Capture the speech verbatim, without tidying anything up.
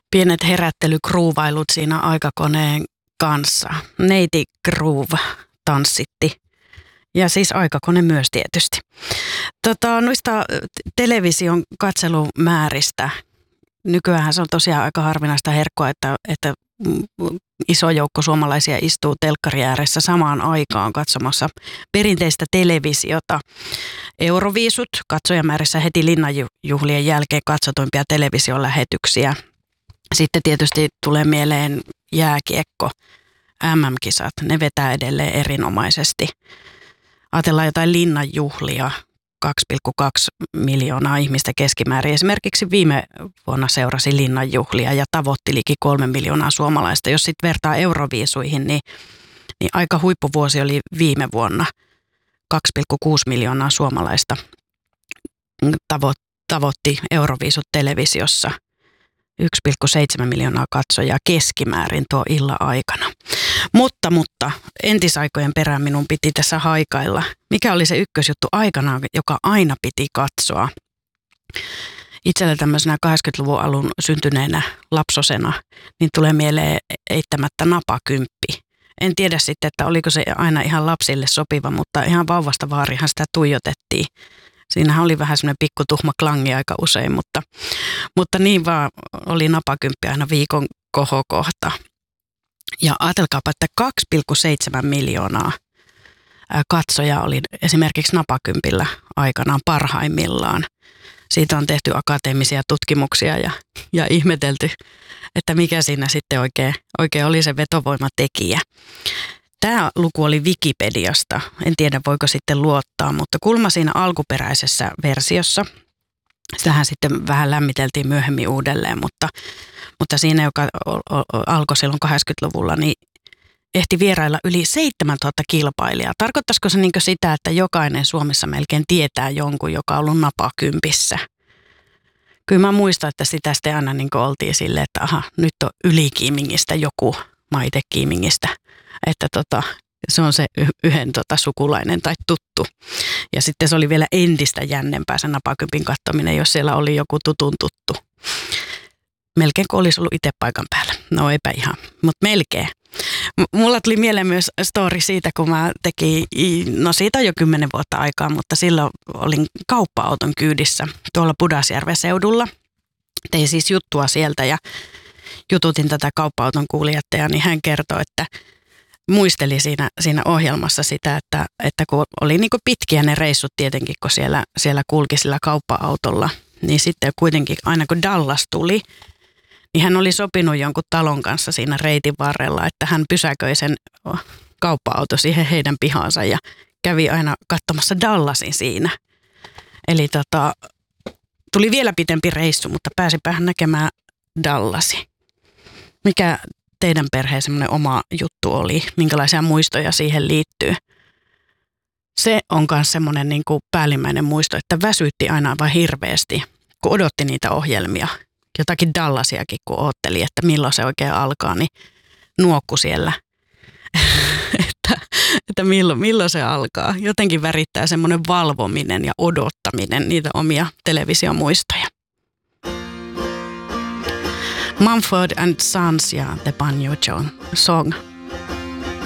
Pienet herättelykruuvailut siinä aikakoneen kanssa. Neiti Groove tanssitti. Ja siis aikakone myös tietysti. Tota, noista television katselumääristä. Nykyään se on tosiaan aika harvinaista herkkua, että, että iso joukko suomalaisia istuu telkkari ääressä samaan aikaan katsomassa perinteistä televisiota. Euroviisut katsojamäärissä heti linnanjuhlien jälkeen katsotuimpia televisiolähetyksiä. Sitten tietysti tulee mieleen jääkiekko, M M-kisat, ne vetää edelleen erinomaisesti. Ajatellaan jotain linnanjuhlia, kaksi pilkku kaksi miljoonaa ihmistä keskimäärin. Esimerkiksi viime vuonna seurasi linnanjuhlia ja tavoitti liki kolme miljoonaa suomalaista. Jos sitten vertaa Euroviisuihin, niin, niin aika huippuvuosi oli viime vuonna. kaksi pilkku kuusi miljoonaa suomalaista tavo- tavoitti Euroviisut televisiossa. yksi pilkku seitsemän miljoonaa katsojaa keskimäärin tuo illan aikana. Mutta, mutta entisaikojen perään minun piti tässä haikailla. Mikä oli se ykkösjuttu aikanaan, joka aina piti katsoa? Itsellä tämmöisenä kahdeksankymmentäluvun alun syntyneenä lapsosena, niin tulee mieleen eittämättä napakymppi. En tiedä sitten, että oliko se aina ihan lapsille sopiva, mutta ihan vauvasta vaarihan sitä tuijotettiin. Siinähän oli vähän semmoinen pikkutuhma klangi aika usein, mutta, mutta niin vaan oli napakymppi aina viikon kohokohta. Ja ajatelkaapa, että kaksi pilkku seitsemän miljoonaa katsojaa oli esimerkiksi napakympillä aikanaan parhaimmillaan. Siitä on tehty akateemisia tutkimuksia ja, ja ihmetelty, että mikä siinä sitten oikein, oikein oli se vetovoimatekijä. Tämä luku oli Wikipediasta. En tiedä, voiko sitten luottaa, mutta kulma siinä alkuperäisessä versiossa, sitähän sitten vähän lämmiteltiin myöhemmin uudelleen, mutta, mutta siinä, joka alkoi silloin kahdeksankymmentäluvulla, niin ehti vierailla yli seitsemäntuhatta kilpailijaa. Tarkoittaisiko se niin sitä, että jokainen Suomessa melkein tietää jonkun, joka on ollut napakympissä? Kyllä mä muistan, että sitä sitten aina niin oltiin silleen, että aha, nyt on ylikiimingistä joku, maitekiimingistä. Että tota, se on se yhden tota, sukulainen tai tuttu. Ja sitten se oli vielä entistä jännempää se napakympin katsominen, jos siellä oli joku tutun tuttu. Melkein kuin olisi ollut itse paikan päällä. No eipä ihan, mutta melkein. M- Mulla tuli mieleen myös story siitä, kun mä tekin, no siitä on jo kymmenen vuotta aikaa, mutta silloin olin kauppa-auton kyydissä tuolla Pudasjärven seudulla. Tein siis juttua sieltä ja jututin tätä kauppa-auton kuulijattajaa, niin hän kertoi, että muisteli siinä, siinä ohjelmassa sitä, että, että kun oli niin kuin pitkiä ne reissut tietenkin, kun siellä, siellä kulki sillä kauppa-autolla, niin sitten kuitenkin aina kun Dallas tuli, niin hän oli sopinut jonkun talon kanssa siinä reitin varrella, että hän pysäköi sen kauppa-auto siihen heidän pihaansa ja kävi aina katsomassa Dallasin siinä. Eli tota, tuli vielä pitempi reissu, mutta pääsipä hän näkemään Dallasin. Mikä teidän perheen semmoinen oma juttu oli? Minkälaisia muistoja siihen liittyy? Se on myös semmoinen niin kuin päällimmäinen muisto, että väsytti aina aivan hirveästi, kun odotti niitä ohjelmia. Jotakin Dallasiakin, kun ootteli, että milloin se oikein alkaa, niin nuokku siellä, että, että milloin, milloin se alkaa. Jotenkin värittää semmoinen valvominen ja odottaminen niitä omia televisiomuistoja. Mumford and Sons ja The Banjo Joe Song.